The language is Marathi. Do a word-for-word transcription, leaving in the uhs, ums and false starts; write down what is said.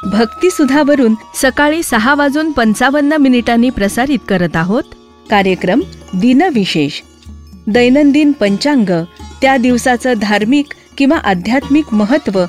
भक्तिसुधावरून सकाळी सहा वाजून पंचावन्न मिनिटांनी प्रसारित करत आहोत कार्यक्रम दिनविशेष. दैनंदिन पंचांग, त्या दिवसाचं धार्मिक किंवा आध्यात्मिक महत्त्व